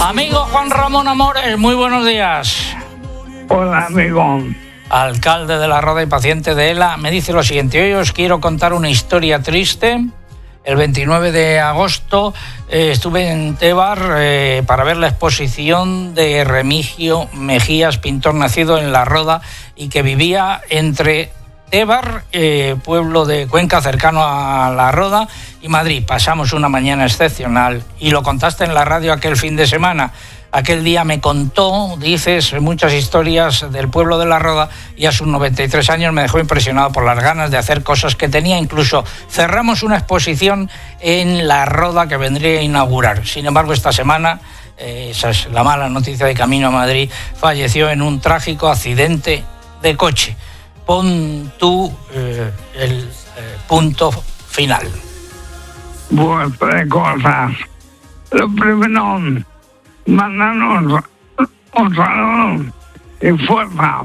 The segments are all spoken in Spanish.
Amigo Juan Ramón Amores, muy buenos días. Hola, amigo. Alcalde de La Roda y paciente de ELA, me dice lo siguiente: hoy os quiero contar una historia triste. El 29 de agosto estuve en Tebar para ver la exposición de Remigio Mejías, pintor nacido en La Roda y que vivía entre Tebar, pueblo de Cuenca cercano a La Roda, y Madrid. Pasamos una mañana excepcional y lo contaste en la radio aquel fin de semana. Aquel día me contó, dices, muchas historias del pueblo de La Roda y a sus 93 años me dejó impresionado por las ganas de hacer cosas que tenía. Incluso cerramos una exposición en La Roda que vendría a inaugurar. Sin embargo, esta semana, esa es la mala noticia, de camino a Madrid, falleció en un trágico accidente de coche. Pon tú el punto final. Pues tres cosas. Lo primero, mandarnos un saludo y fuerza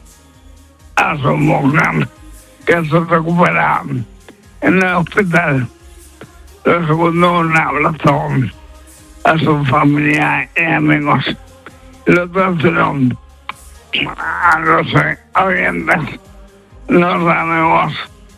a su mujer que se recupera en el hospital. Lo segundo, un abrazo a su familia y amigos. Lo tercero, a los oyentes, los amigos,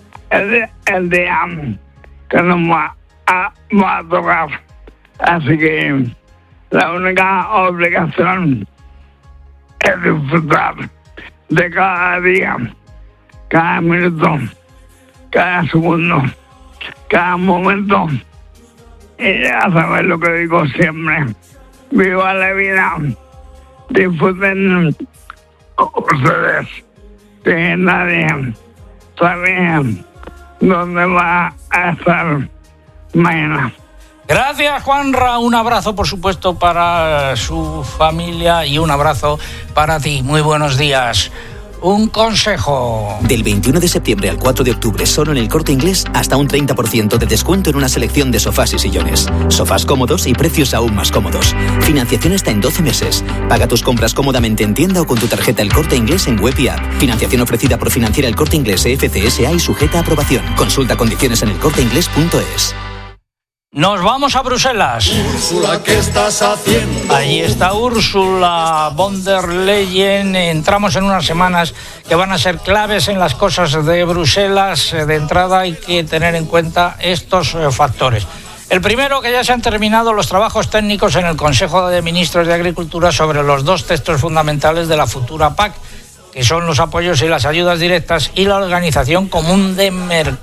el día que nos va a tocar. Así que la única obligación es disfrutar de cada día, cada minuto, cada segundo, cada momento. Y ya sabes lo que digo siempre: viva la vida, disfruten ustedes, que nadie sabe dónde va a estar mañana. Gracias, Juanra. Un abrazo, por supuesto, para su familia y un abrazo para ti. Muy buenos días. Un consejo. Del 21 de septiembre al 4 de octubre, solo en El Corte Inglés, hasta un 30% de descuento en una selección de sofás y sillones. Sofás cómodos y precios aún más cómodos. Financiación hasta en 12 meses. Paga tus compras cómodamente en tienda o con tu tarjeta El Corte Inglés en web y app. Financiación ofrecida por Financiera El Corte Inglés FCSA y sujeta a aprobación. Consulta condiciones en elcorteinglés.es. Nos vamos a Bruselas. Úrsula, ¿qué estás haciendo? Allí está Ursula von der Leyen. Entramos en unas semanas que van a ser claves en las cosas de Bruselas. De entrada hay que tener en cuenta estos factores. El primero, que ya se han terminado los trabajos técnicos en el Consejo de Ministros de Agricultura sobre los dos textos fundamentales de la futura PAC, que son los apoyos y las ayudas directas y la organización común de mercado.